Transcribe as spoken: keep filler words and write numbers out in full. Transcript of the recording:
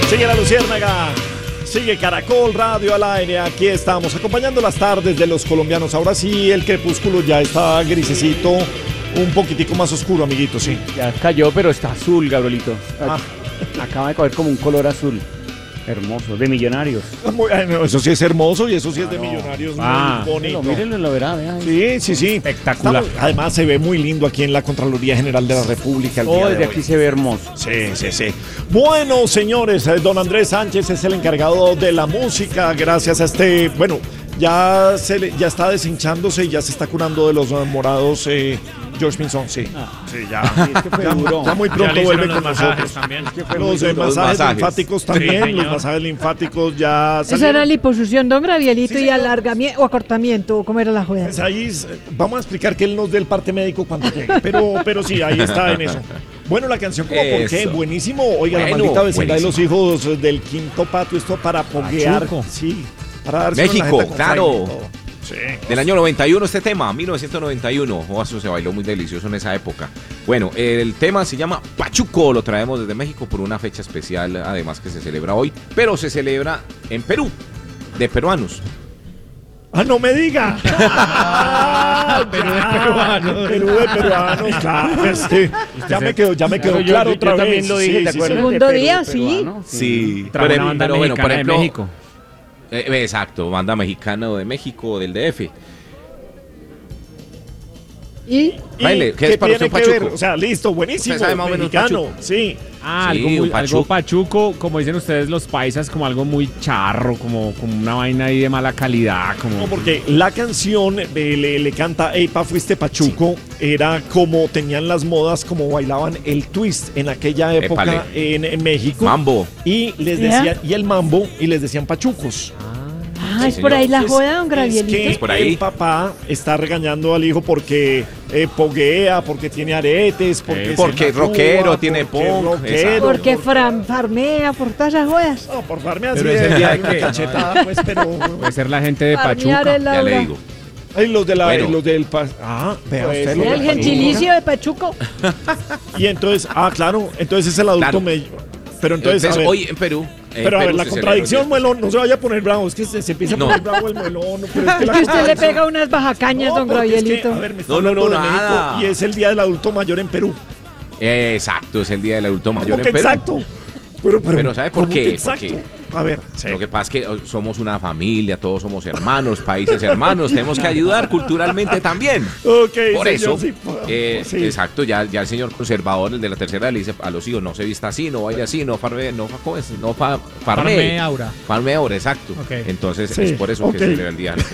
Sigue la Luciérnaga, sigue Caracol Radio al aire. Aquí estamos acompañando las tardes de los colombianos. Ahora sí, el crepúsculo ya está grisecito, un poquitico más oscuro, amiguito, sí. Ya cayó, pero está azul, Gabrielito. Ah. Acaba de coger como un color azul. Hermoso, de Millonarios. Eso sí es hermoso y eso sí es de Claro. Millonarios, Ah, muy bonito. Mírenlo, lo verá, vea. Sí, sí, sí. Espectacular. Estamos- además se ve muy lindo aquí en la Contraloría General de la República. El Oh, día de desde hoy. aquí se ve hermoso. Sí, sí, sí. Bueno, señores, eh, don Andrés Sánchez es el encargado de la música. Gracias a este, bueno, ya se le- ya está deshinchándose y ya se está curando de los eh, morados. Eh, George Pinzón, sí. Sí, ya. es que fue ya, duro. ya muy Ya pronto le hicieron vuelve los con masajes nosotros. también. Los eh, Los masajes, masajes. linfáticos Sí, también. los señor. masajes linfáticos ya Esa era salieron. liposucción, don Gravielito, Sí, y señor. alargamiento o acortamiento, ¿cómo era la juega? Pues ahí es- vamos a explicar que él nos dé el parte médico cuando llegue, pero, pero sí, ahí está en eso. Bueno, la canción como por qué, Eso. buenísimo. Oiga, la Bueno, maldita vecindad de los buenísimo. hijos del quinto pato, esto para poguear. Pachuco. Sí, para darse México, una jeta con claro. Jaime y todo. Sí. Del año noventa y uno este tema, mil novecientos noventa y uno. Oh, eso se bailó muy delicioso en esa época. Bueno, el tema se llama Pachuco, lo traemos desde México por una fecha especial, además que se celebra hoy, pero se celebra en Perú, de peruanos. Ah, no me diga. Ah, Perú de ya. peruanos. Perú de peruanos, claro. Este, ya me quedó, ya me quedó Yo- claro yo, otra yo vez. también lo dije, Sí, ¿te sí, acuerdas? sí. Segundo De Perú, día, sí. peruano. Sí, Trajo pero, una banda pero bueno, por mexicana de ejemplo, México. eh, exacto, banda mexicana de México, del D F. Y ¿Y Baile, ¿qué es para usted tiene un que pachuco? ver? O sea, listo, buenísimo. ¿Usted sabe más o menos mexicano, pachuco? sí. Ah, Sí, algo, muy, un algo pachuco. pachuco, como dicen ustedes los paisas, como algo muy charro, como, como una vaina ahí de mala calidad, como... No, porque la canción eh, le, le canta Ey, pa, fuiste Pachuco, era como tenían las modas, como bailaban el twist en aquella época Épale. en, en México. Mambo. Y les ¿Ya? decían, y el mambo, y les decían pachucos. ah, Sí, es por ahí la Entonces, joda, don Gravielito. Es que Es por ahí. el papá está regañando al hijo porque eh, poguea, porque tiene aretes, porque, Eh, se porque tatúa, rockero, tiene porque punk, rockero, exacto. Porque por- fram- farmea por todas esas jodas. No, por farme así Pero de es el día de darle una qué? cachetada, pues, pero... Puede ser la gente de Farmear Pachuca. el Ya Laura. le digo. Ay, los de la, Bueno. los del... pa- Ah, vea Pues, usted sí, los El del gentilicio de Pachuco. Y entonces, ah, claro, entonces es el adulto Claro. medio. Pero entonces, Entonces, a ver, hoy en Perú. en pero a ver, Perú la se contradicción, celebra el día Muelón, no se vaya a poner bravo, es que se, se empieza a No. poner bravo el Muelón. no, Pero es que Es la que usted le contradicción- pega unas bajacañas, No, don porque es que, Gravielito. a ver, me está No, no, hablando no, de nada. México y es el día del adulto mayor en Perú. Exacto, es el día del adulto mayor ¿Cómo en que Perú. exacto? Pero, pero, Pero ¿sabe por ¿cómo qué? que exacto? Porque- A ver, sí. Lo que pasa es que oh, somos una familia, todos somos hermanos, países hermanos, tenemos que ayudar culturalmente también. Ok, Por señor, eso, sí, po- eh, sí. exacto, ya, ya el señor conservador, el de la tercera, le dice a los hijos, no se vista así, no baile así, no farme, no, fa- ¿cómo es? No fa, farme. Farme aura. Farme ahora, exacto. Ok. Entonces Sí, es por eso ok. que se celebra el día